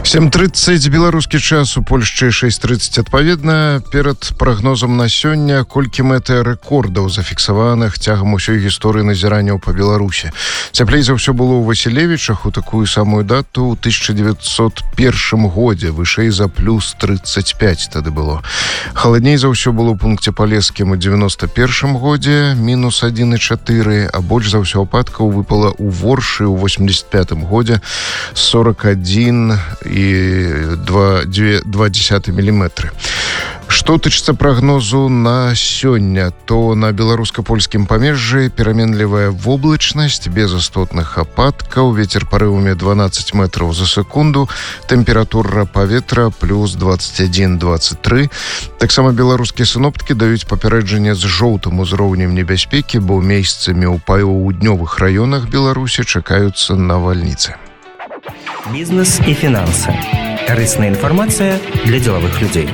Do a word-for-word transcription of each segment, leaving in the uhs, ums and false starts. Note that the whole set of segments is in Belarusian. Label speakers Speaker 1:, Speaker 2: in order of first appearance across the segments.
Speaker 1: сем тридцать беларускі час, у Польшчы шэсць тридцать адпаведна. Перад прагнозам на сёння колькі метэарэкордаў зафіксаваных цягам усёй гісторыі назіранняў па Беларусі. Цяплей за ўсё было ў Васілевічах у такую самую дату ў тысяча девятьсот першым годзе, вышэй за плюс тридцать пять тады было. Халадней за ўсё было ў пункце Палескім у девяносто первым годзе, мінус один и четыре, а больш за ўсё ападкаў выпала ў Воршы ў восемьдесят пятым годзе, сорок один и два десятых миллиметра. Што тычыцца прагнозу на сёння, то на беларуска-польскім памежжы пераменлівая воблачнасць без істотных ападкаў, вецер парывамі дванаццаць метраў за секунду, тэмпература паветра плюс двадцать один - двадцать три. Таксама беларускія сіноптыкі даюць папярэджанне з жоўтым узроўнем небяспекі, бо месцамі ў паўднёвых раёнах Беларусі чакаюцца навальніцы.
Speaker 2: Бізнес і фінанси. Корисна інформація для ділових людей.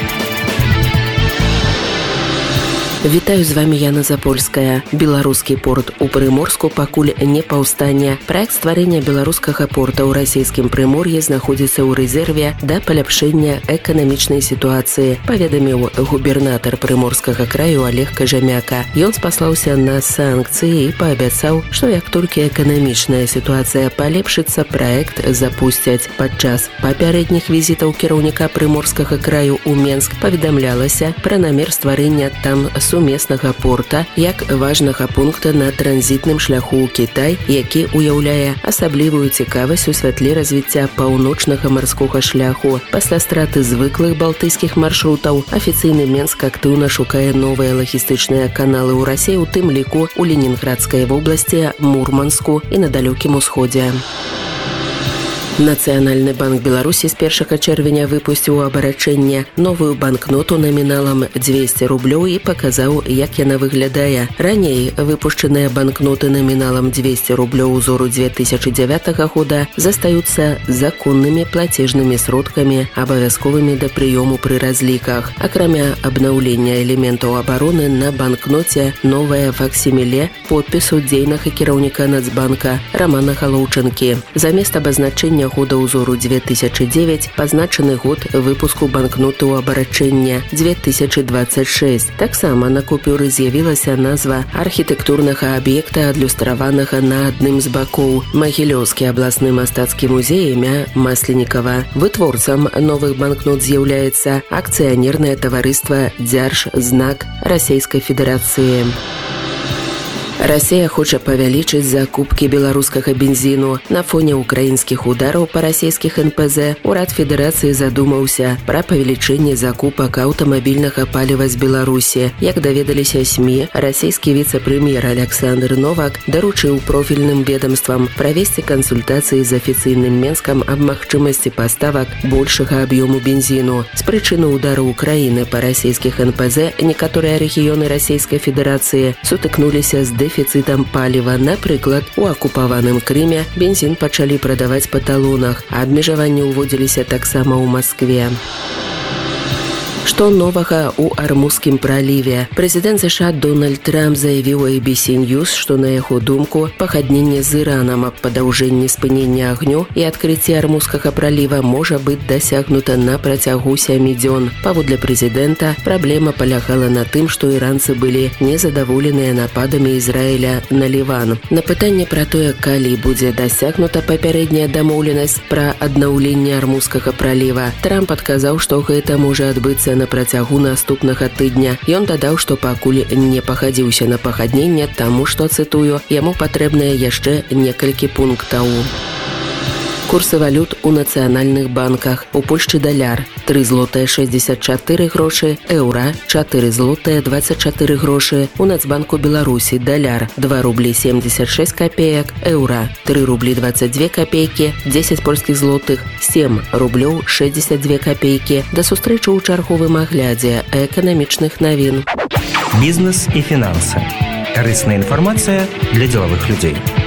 Speaker 3: Вітаю, з вами Яна Запольская. Беларускі порт у Прыморску пакуль не паўстане. Праект стварэння беларускага порта ў расійскім Прымор'і знаходзіцца ў рэзерве да паляпшэння эканамічнай сітуацыі, паведаміў губернатар Прыморскага краю Олег Кажамяка. Ён спаслаўся на санкцыі і паабяцаў, што як толькі эканамічная сітуацыя палепшыцца, праект запусцяць. Падчас папярэдніх візітаў кіраўніка Прыморскага краю ў Менск паведамлялася пра намер стварэння там сумеснага порта як важнага пункта на транзітным шляху ў Кітай, які уяўляе асаблівую цікавасць у святле развіцця паўночнага марскога шляху. Пасля страты звыклых балтыйскіх маршрутаў афіцыйны Менск актыўна шукае новыя лагістычныя каналы ў Расіі, у тым ліку у Ленінградскай вобласці, Мурманску і на далёкім усходзе. Нацыянальны банк Беларусі з першага чэрвеня выпусціў у абарачэнне новую банкноту наміналам двести рублёў і паказаў, як яна выглядае. Раней выпушчаныя банкноты наміналам двести рублёў узору две тысячи девятого года застаюцца законнымі плацежнымі сродкамі, абавязковымі да прыёму пры разліках. Акрамя абнаўлення элементаў абароны, на банкноце новая факсіміле подпісу дзейнага кіраўніка Нацбанка Рамана Галоўчанкі. Замест абазначэння года узору две тысячи девять пазначаны год выпуску банкноты ў абарачэнне две тысячи двадцать шесть. Таксама на купюры з'явілася назва архітэктурнага аб'екта, адлюстраванага на адным з бакоў. Магілёўскі абласны мастацкі музей імя Масленікава. Вытворцам новых банкнот з'яўляецца акцыянернае таварыства «Дзяржзнак» Расійскай Федэрацыі. Расія хоча павялічыць закупкі беларускага бензіну. На фоне украінскіх удараў па расійскіх эн пэ зэ урад Федэрацыі задумаўся пра павелічэнне закупак аўтамабільнага паліва з Беларусі. Як даведаліся СМІ, расійскі віцэ-прэм'ер Александр Новак даручыў профільным ведомствам правесці кансультацыі з афіцыйным Менскам аб магчымасці паставак большага аб'ёму бензіну. З прычыны удару Украіны па расійскіх эн пэ зэ некаторыя рэгіёны Расійскай Федэрацыі сутыкнуліся з дэфіцытам паліва. Напрыклад, у акупаваным Крыме бензін пачалі прадаваць па талонах, а абмежаванні ўводзіліся таксама ў Маскве. Што новага ў Армузскім праліве? Прэзідэнт ЗША Дональд Трамп заявіў эй би си News, што на яго думку пагадненне з Іранам аб падаўжэнні спынення агню і адкрыцці Армузскага праліва можа быць дасягнута на працягу сямі дзён. Паводле прэзідэнта, праблема палягала на тым, што іранцы былі незадаволеныя нападамі Ізраіля на Ліван. На пытанне пра тое, калі будзе дасягнута папярэдняя дамоўленасць пра аднаўленне Армузскага праліва, Трамп адказаў, што гэта можа адбыцца на працягу наступнага тыдня. Ён дадаў, што пакуль не пагадзіўся на пагадненне, таму што, цытую, яму патрэбныя яшчэ некалькі пунктаў. Курсы валют у нацыянальных банках. У Польшчы даляр три злотыя шэсцьдзесят чатыры грошы, еўра чатыры злотыя двадцать чатыры грошы. У Нацбанку Беларусі даляр два рублі семьдесят шесть копеек, еўра три рублі двадцать две копейки, дзесяць польскіх злотых сем рублёў шэсцьдзесят две копейки. Да сустрэчы ў чарговым аглядзе эканамічных навін.
Speaker 2: Бізнес і фінанси. Корисна інформація для ділових людей.